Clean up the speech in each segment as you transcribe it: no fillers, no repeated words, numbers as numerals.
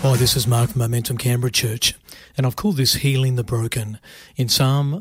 Hi, this is Mark from Momentum Canberra Church, and I've called this Healing the Broken. In Psalm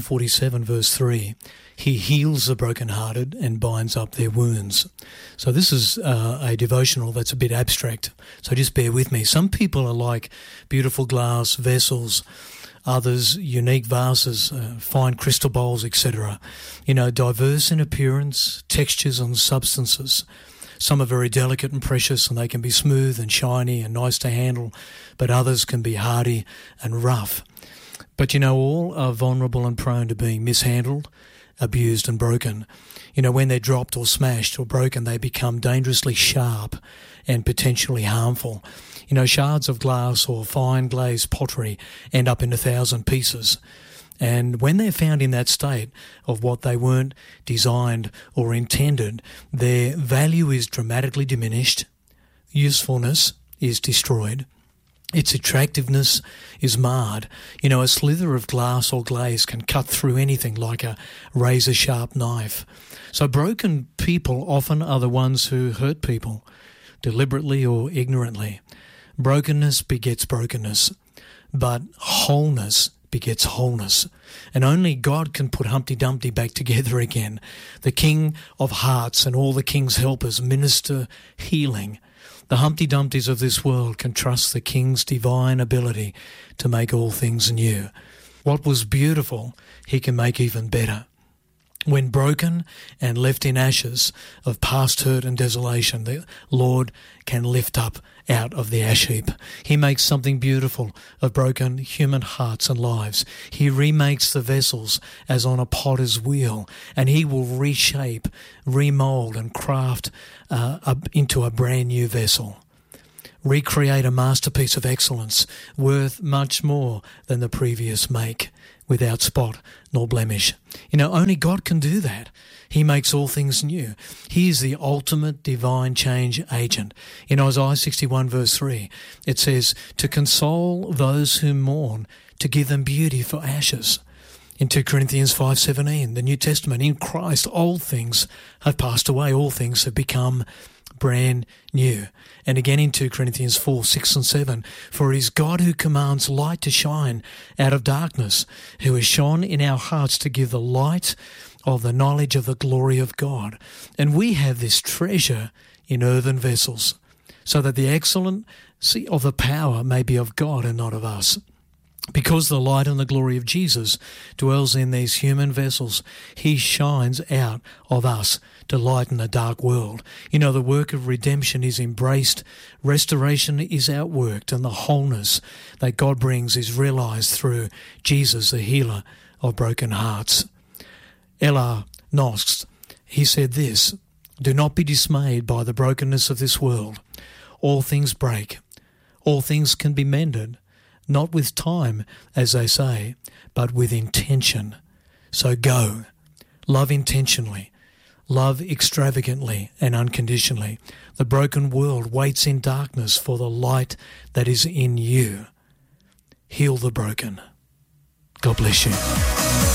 147 verse 3, He heals the brokenhearted and binds up their wounds. So this is a devotional that's a bit abstract, so just bear with me. Some people are like beautiful glass vessels, others unique vases, fine crystal bowls, etc. Diverse in appearance, textures and substances. Some are very delicate and precious, and they can be smooth and shiny and nice to handle, but others can be hardy and rough. But all are vulnerable and prone to being mishandled, abused and broken. When they're dropped or smashed or broken, they become dangerously sharp and potentially harmful. Shards of glass or fine glazed pottery end up in 1,000 pieces. And when they're found in that state of what they weren't designed or intended, their value is dramatically diminished, usefulness is destroyed, its attractiveness is marred. A slither of glass or glaze can cut through anything like a razor-sharp knife. So broken people often are the ones who hurt people, deliberately or ignorantly. Brokenness begets brokenness, but wholeness begets wholeness. And only God can put Humpty Dumpty back together again. The King of Hearts and all the King's helpers minister healing. The Humpty Dumptys of this world can trust the King's divine ability to make all things new. What was beautiful, He can make even better. When broken and left in ashes of past hurt and desolation, the Lord can lift up out of the ash heap. He makes something beautiful of broken human hearts and lives. He remakes the vessels as on a potter's wheel, and He will reshape, remold and craft into a brand new vessel. Recreate a masterpiece of excellence worth much more than the previous make, without spot nor blemish. Only God can do that. He makes all things new. He is the ultimate divine change agent. In Isaiah 61 verse 3, it says, to console those who mourn, to give them beauty for ashes. In 2 Corinthians 5:17, the New Testament, in Christ all things have passed away, all things have become brand new. And again in 2 Corinthians 4:6 and 7, for it is God who commands light to shine out of darkness, who has shone in our hearts to give the light of the knowledge of the glory of God. And we have this treasure in earthen vessels, so that the excellency of the power may be of God and not of us. Because the light and the glory of Jesus dwells in these human vessels, He shines out of us to lighten a dark world. The work of redemption is embraced, restoration is outworked, and the wholeness that God brings is realised through Jesus, the healer of broken hearts. L.R. Nosk, he said this, do not be dismayed by the brokenness of this world. All things break. All things can be mended. Not with time, as they say, but with intention. So go, love intentionally, love extravagantly and unconditionally. The broken world waits in darkness for the light that is in you. Heal the broken. God bless you.